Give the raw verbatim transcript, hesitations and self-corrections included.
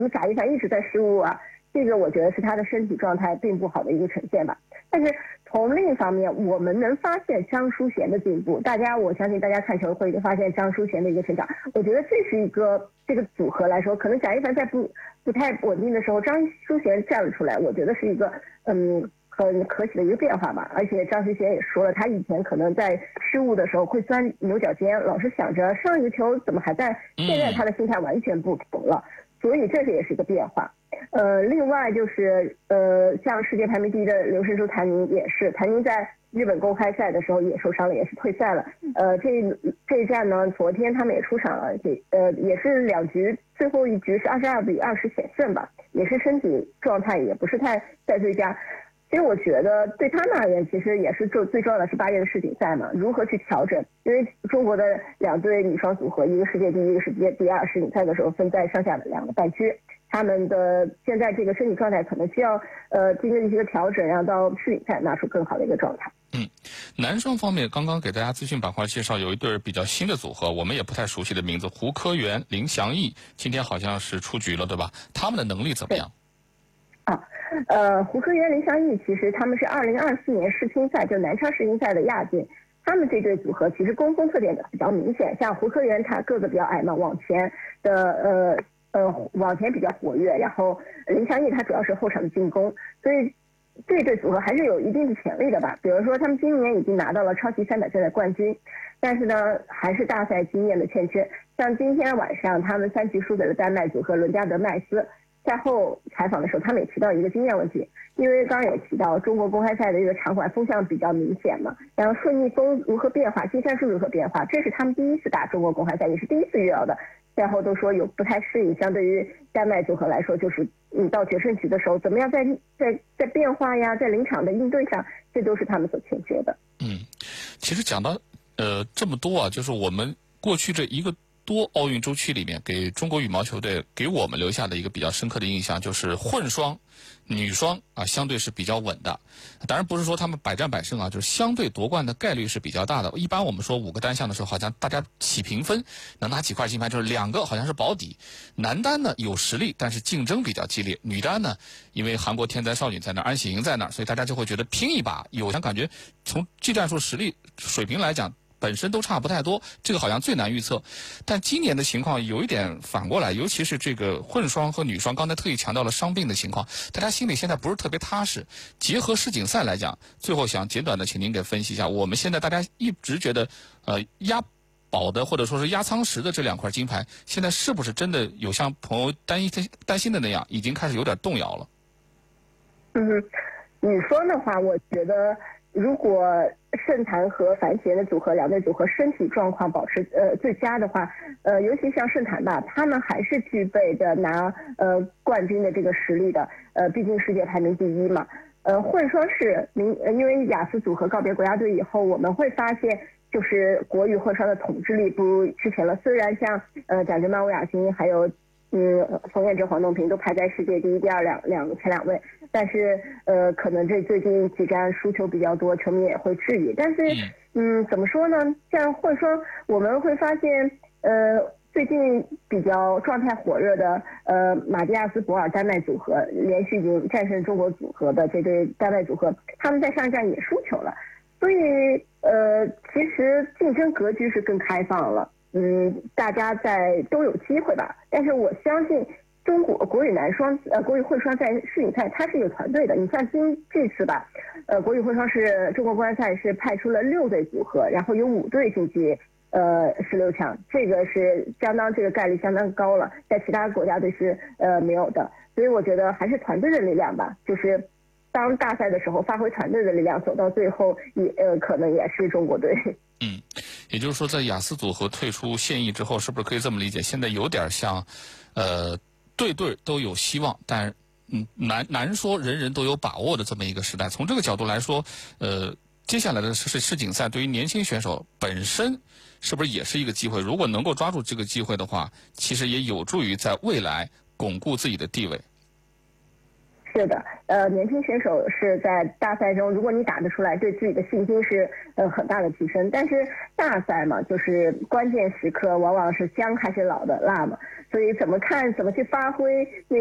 贾一凡一直在失误啊，这个我觉得是他的身体状态并不好的一个呈现吧。但是从另一方面，我们能发现张淑贤的进步，大家我相信大家看球会就发现张淑贤的一个成长。我觉得这是一个这个组合来说，可能贾一凡在不不太稳定的时候，张淑贤站了出来，我觉得是一个嗯很可喜的一个变化吧。而且张淑贤也说了，他以前可能在失误的时候会钻牛角尖，老是想着上一个球怎么还在，现在他的心态完全不同了，所以这个也是一个变化。呃，另外就是呃，像世界排名第一的刘申珠谭宁也是，谭宁在日本公开赛的时候也受伤了，也是退赛了。呃，这这一战呢，昨天他们也出场了，这呃也是两局，最后一局是二十二比二十险胜吧，也是身体状态也不是太在最佳。所以我觉得对他们而言，其实也是最最重要的是八月的世锦赛嘛，如何去调整？因为中国的两对女双组合，一个世界第一，一个世界第二，世锦赛的时候分在上下的两个半区，他们的现在这个身体状态可能需要呃经历一些调整，然后到世锦赛拿出更好的一个状态。 嗯，男双方面，刚刚给大家资讯板块介绍有一对比较新的组合，我们也不太熟悉的名字，胡科元、林祥义，今天好像是出局了，对吧？他们的能力怎么样？ 啊，呃，胡科元、林祥义其实他们是二零二四年世青赛，就南昌世青赛的亚军。他们这对组合其实攻锋特点比较明显，像胡科元他个子比较矮嘛，往前的呃呃往前比较活跃，然后林祥义他主要是后场的进攻，所以这对组合还是有一定的潜力的吧。比如说他们今年已经拿到了超级三百战的冠军，但是呢还是大赛经验的欠缺。像今天晚上他们三局输给了丹麦组合伦加德麦斯。赛后采访的时候，他们也提到一个经验问题，因为刚刚也提到中国公开赛的一个场馆风向比较明显嘛，然后顺逆风如何变化，金山数如何变化，这是他们第一次打中国公开赛，也是第一次遇到的。赛后都说有不太适应，相对于丹麦组合来说，就是你到决胜局的时候，怎么样在在在变化呀，在临场的应对上，这都是他们所欠缺的。 嗯，其实讲到呃这么多啊，就是我们过去这一个多奥运周期里面，给中国羽毛球队给我们留下的一个比较深刻的印象，就是混双、女双啊，相对是比较稳的。当然不是说他们百战百胜啊，就是相对夺冠的概率是比较大的。一般我们说五个单项的时候，好像大家起平分，能拿几块金牌，就是两个好像是保底。男单呢有实力，但是竞争比较激烈；女单呢，因为韩国天才少女在那儿，安喜莹在那儿，所以大家就会觉得拼一把。有像感觉从技战术实力水平来讲，本身都差不太多，这个好像最难预测。但今年的情况有一点反过来，尤其是这个混双和女双，刚才特意强调了伤病的情况，大家心里现在不是特别踏实。结合世锦赛来讲，最后想简短的请您给分析一下，我们现在大家一直觉得呃压宝的或者说是压舱石的这两块金牌，现在是不是真的有像朋友担心担心的那样，已经开始有点动摇了？ 嗯，女双的话，我觉得如果盛坛和樊奇的组合两对组合身体状况保持呃最佳的话，呃，尤其像盛坛吧，他们还是具备的拿呃冠军的这个实力的，呃，毕竟世界排名第一嘛。呃，混双是明，因为雅思组合告别国家队以后，我们会发现就是国羽混双的统治力不如之前了。虽然像呃蒋珍曼、魏雅欣还有嗯冯彦哲、黄东萍都排在世界第一、第二两两前两位，但是呃可能这最近几站输球比较多，球迷也会质疑。但是嗯怎么说呢？像混双，我们会发现呃。最近比较状态火热的呃马蒂亚斯博尔丹麦组合，连续已经战胜中国组合的这对丹麦组合，他们在上一站也输球了，所以呃其实竞争格局是更开放了，嗯，大家在都有机会吧。但是我相信中国国羽男双呃国羽混双在世锦赛它是有团队的，你像今这次吧，呃国羽混双是中国公开赛是派出了六对组合，然后有五对晋级。呃，十六强，这个是相当这个概率相当高了，在其他国家队是呃没有的，所以我觉得还是团队的力量吧，就是当大赛的时候发挥团队的力量，走到最后也呃可能也是中国队。 嗯，也就是说，在雅思组合退出现役之后，是不是可以这么理解？现在有点像，呃，对对都有希望，但嗯难难说人人都有把握的这么一个时代。从这个角度来说，呃。接下来的是世锦赛，对于年轻选手本身是不是也是一个机会？如果能够抓住这个机会的话，其实也有助于在未来巩固自己的地位。 是的，呃，年轻选手是在大赛中，如果你打得出来，对自己的信心是呃很大的提升。但是大赛嘛，就是关键时刻往往是姜还是老的辣嘛，所以怎么看，怎么去发挥那。